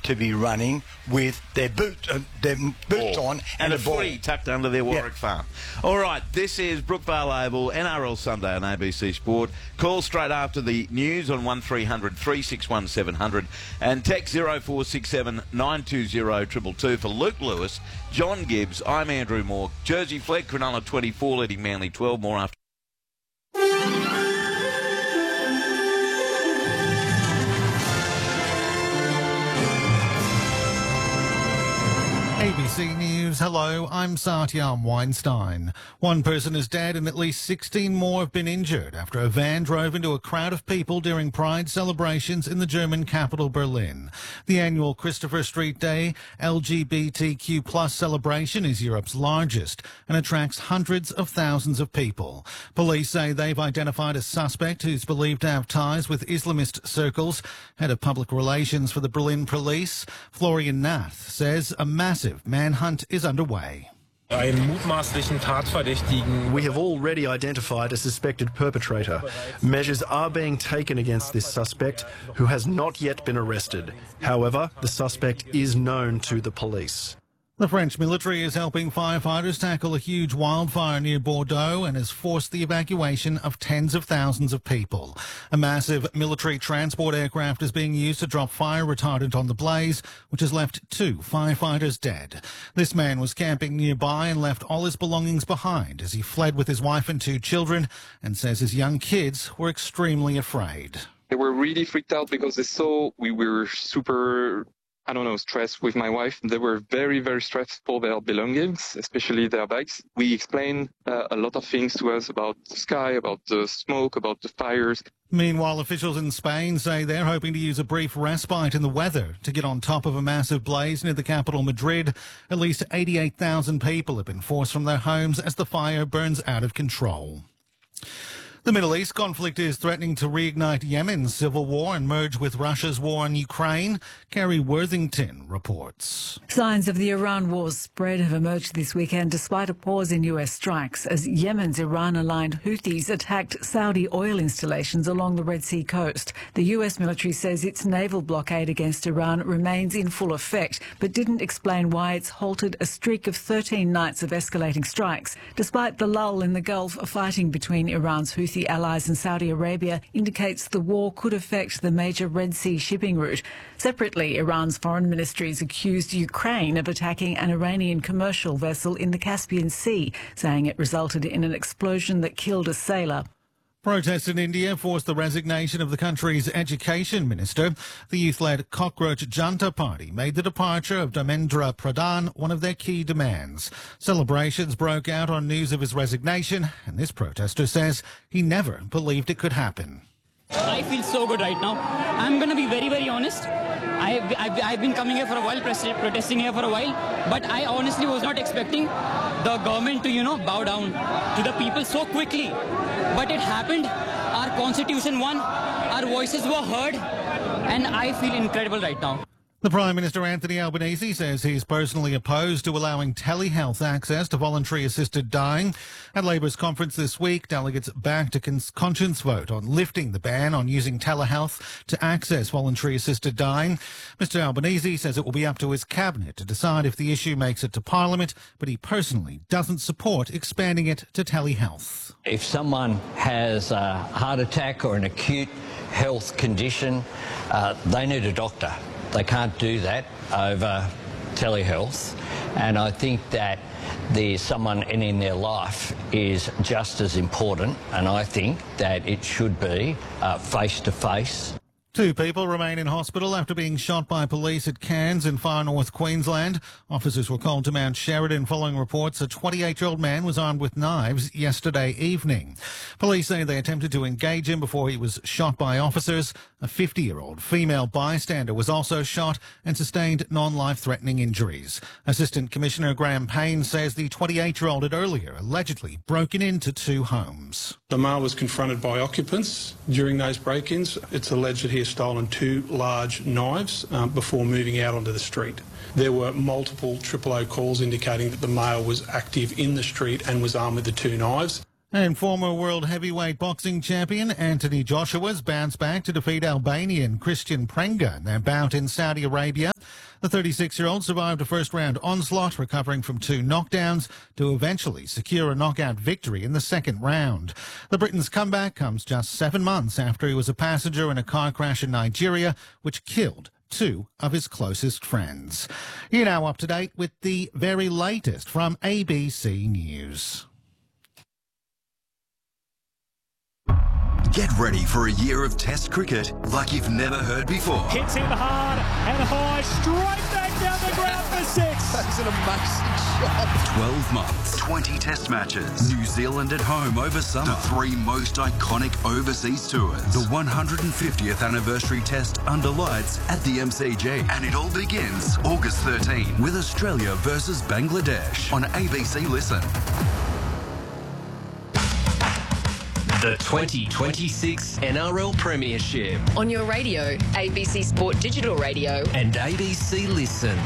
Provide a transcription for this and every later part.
to be running with their boots on and a a ball. footy tucked under their Warwick farm. All right, this is Brookvale Oval, NRL Sunday on ABC Sport. Call straight after the news on 1300 361 700 and text 0467 920 222 for Luke Lewis, John Gibbs. I'm Andrew Moore. Jersey Fleck, Cronulla 24, leading Manly 12. More after. ABC News, hello, I'm Satyam Weinstein. One person is dead and at least 16 more have been injured after a van drove into a crowd of people during Pride celebrations in the German capital Berlin. The annual Christopher Street Day LGBTQ+ celebration is Europe's largest and attracts hundreds of thousands of people. Police say they've identified a suspect who's believed to have ties with Islamist circles. Head of Public Relations for the Berlin Police, Florian Nath, says a massive manhunt is underway. We have already identified a suspected perpetrator. Measures are being taken against this suspect, who has not yet been arrested. However, the suspect is known to the police. The French military is helping firefighters tackle a huge wildfire near Bordeaux and has forced the evacuation of tens of thousands of people. A massive military transport aircraft is being used to drop fire retardant on the blaze, which has left 2 firefighters dead. This man was camping nearby and left all his belongings behind as he fled with his wife and 2 children, and says his young kids were extremely afraid. They were really freaked out because they saw we were super stressed with my wife. They were very, very stressed for their belongings, especially their bags. We explained a lot of things to us about the sky, about the smoke, about the fires. Meanwhile, officials in Spain say they're hoping to use a brief respite in the weather to get on top of a massive blaze near the capital, Madrid. At least 88,000 people have been forced from their homes as the fire burns out of control. The Middle East conflict is threatening to reignite Yemen's civil war and merge with Russia's war on Ukraine. Kerry Worthington reports. Signs of the Iran war's spread have emerged this weekend despite a pause in US strikes as Yemen's Iran-aligned Houthis attacked Saudi oil installations along the Red Sea coast. The US military says its naval blockade against Iran remains in full effect, but didn't explain why it's halted a streak of 13 nights of escalating strikes. Despite the lull in the Gulf, fighting between Iran's Houthi allies and Saudi Arabia indicates the war could affect the major Red Sea shipping route. Separately, Iran's foreign ministry has accused Ukraine of attacking an Iranian commercial vessel in the Caspian Sea, saying it resulted in an explosion that killed a sailor. Protests in India forced the resignation of the country's education minister. The youth-led Cockroach Junta Party made the departure of Dharmendra Pradhan one of their key demands. Celebrations broke out on news of his resignation, and this protester says he never believed it could happen. I feel so good right now. I'm going to be very, very honest. I've been coming here for a while, protesting here for a while, but I honestly was not expecting the government to, bow down to the people so quickly. But it happened. Our constitution won. Our voices were heard. And I feel incredible right now. The Prime Minister Anthony Albanese says he's personally opposed to allowing telehealth access to voluntary assisted dying. At Labour's conference this week, delegates backed a conscience vote on lifting the ban on using telehealth to access voluntary assisted dying. Mr Albanese says it will be up to his cabinet to decide if the issue makes it to Parliament, but he personally doesn't support expanding it to telehealth. If someone has a heart attack or an acute health condition, they need a doctor. They can't do that over telehealth, and I think that there's someone in their life is just as important, and I think that it should be face-to-face. 2 people remain in hospital after being shot by police at Cairns in far north Queensland. Officers were called to Mount Sheridan following reports a 28-year-old man was armed with knives yesterday evening. Police say they attempted to engage him before he was shot by officers. A 50-year-old female bystander was also shot and sustained non-life-threatening injuries. Assistant Commissioner Graham Payne says the 28-year-old had earlier allegedly broken into 2 homes. The male was confronted by occupants during those break-ins. It's alleged that he has stolen 2 large knives before moving out onto the street. There were multiple 000 calls indicating that the male was active in the street and was armed with the 2 knives. And former world heavyweight boxing champion Anthony Joshua's bounced back to defeat Albanian Christian Prenga in their bout in Saudi Arabia. The 36-year-old survived a first-round onslaught, recovering from 2 knockdowns to eventually secure a knockout victory in the second round. The Briton's comeback comes just 7 months after he was a passenger in a car crash in Nigeria, which killed 2 of his closest friends. You're now up to date with the very latest from ABC News. Get ready for a year of Test cricket like you've never heard before. Hits him hard and high, straight back down the ground for 6. That's an amazing shot. 12 months, 20 Test matches, New Zealand at home over summer, the 3 most iconic overseas tours, the 150th anniversary Test under lights at the MCG, and it all begins August 13 with Australia versus Bangladesh on ABC Listen. The 2026 NRL Premiership. On your radio, ABC Sport Digital Radio. And ABC Listen.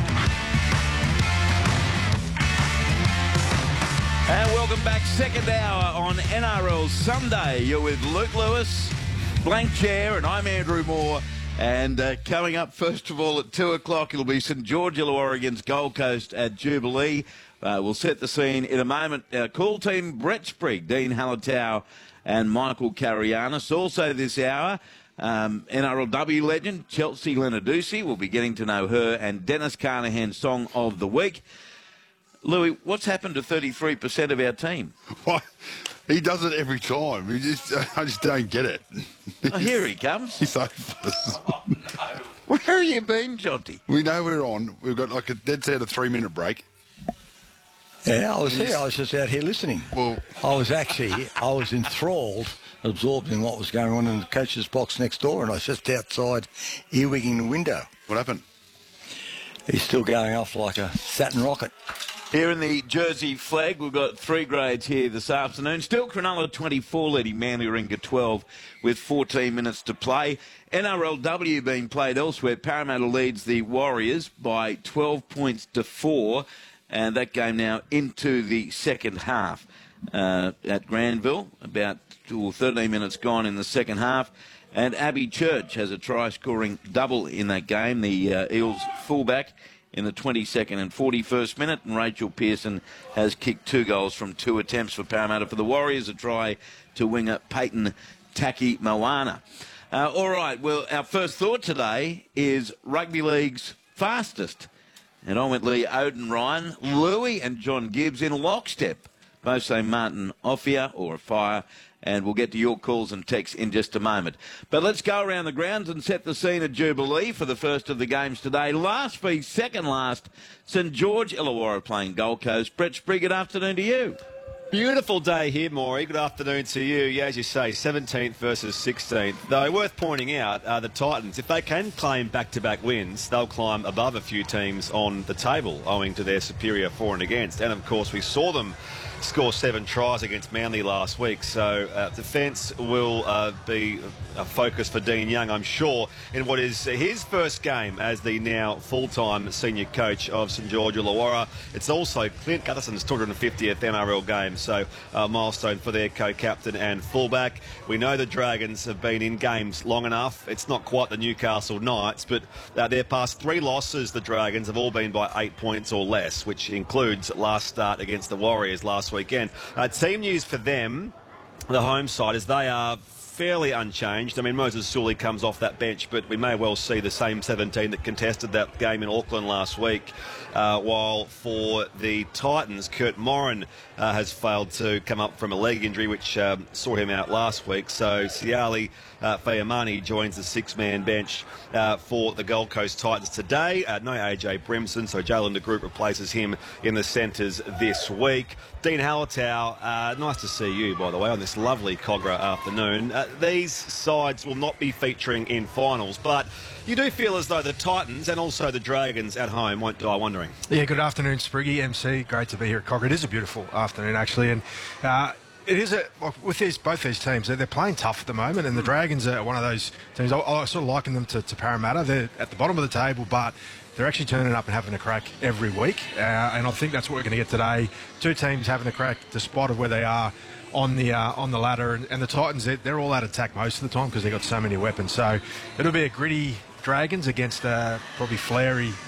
And welcome back, second hour on NRL Sunday. You're with Luke Lewis, Blank Chair, and I'm Andrew Moore. And coming up, first of all, at 2 o'clock, it'll be St George Illawarra against Gold Coast at Jubilee. We'll set the scene in a moment. Our call team, Brett Sprigg, Dean Hallertau, and Michael Carianis. Also this hour, NRLW legend Chelsea Lenarduzzi. We'll be getting to know her, and Dennis Carnahan's Song of the Week. Louis, what's happened to 33% of our team? What? He does it every time. I just don't get it. Oh, here he comes. He's hopeless. Oh, no. Where have you been, Jonty? We know we're on. We've got like a dead set 3-minute break. Yeah, I was here. I was just out here listening. Well, I was enthralled, absorbed in what was going on in the coach's box next door, and I was just outside earwigging the window. What happened? He's still going off like a Saturn rocket. Here in the Jersey flag, we've got 3 grades here this afternoon. Still Cronulla 24 leading Manly Warringah 12 with 14 minutes to play. NRLW being played elsewhere. Parramatta leads the Warriors by 12 points to 4. And that game now into the second half at Granville. About 13 minutes gone in the second half. And Abby Church has a try-scoring double in that game. The Eels fullback in the 22nd and 41st minute. And Rachel Pearson has kicked 2 goals from 2 attempts for Parramatta. For the Warriors, a try to winger Peyton Taki Moana. All right, well, our first thought today is Rugby League's fastest. And I went Lee Oden-Ryan, Louis and John Gibbs in lockstep. Both say Martin Offia or a fire. And we'll get to your calls and texts in just a moment. But let's go around the grounds and set the scene at Jubilee for the first of the games today. Last v second last, St George Illawarra playing Gold Coast. Brett Sprigg, good afternoon to you. Beautiful day here, Maury. Good afternoon to you. Yeah, as you say, 17th versus 16th. Though worth pointing out, the Titans, if they can claim back-to-back wins, they'll climb above a few teams on the table owing to their superior for and against. And, of course, we saw them score 7 tries against Manly last week. So defence will be a focus for Dean Young, I'm sure, in what is his first game as the now full-time senior coach of St George Illawarra. It's also Clint Gutherson's 250th NRL game, so a milestone for their co-captain and fullback. We know the Dragons have been in games long enough. It's not quite the Newcastle Knights, but their past 3 losses, the Dragons, have all been by 8 points or less, which includes last start against the Warriors last weekend. Team news for them, the home side, is they are fairly unchanged. I mean, Moses Sully comes off that bench, but we may well see the same 17 that contested that game in Auckland last week. While for the Titans, Kurt Moran has failed to come up from a leg injury, which saw him out last week. So Siali Fayamani joins the 6-man bench for the Gold Coast Titans today. No AJ Brimson, so Jalen de Groot replaces him in the centres this week. Dean Hallertau, nice to see you, by the way, on this lovely Cogra afternoon. These sides will not be featuring in finals, but you do feel as though the Titans and also the Dragons at home won't die wondering. Yeah, good afternoon, Spriggy, MC. Great to be here at Cogra. It is a beautiful afternoon, actually, and it is with both these teams. They're playing tough at the moment, and the Dragons are one of those teams. I sort of liken them to Parramatta. They're at the bottom of the table, but they're actually turning up and having a crack every week, and I think that's what we're going to get today. 2 teams having a crack despite of where they are on the ladder, and the Titans, they're all out of attack most of the time because they've got so many weapons. So it'll be a gritty Dragons against probably flary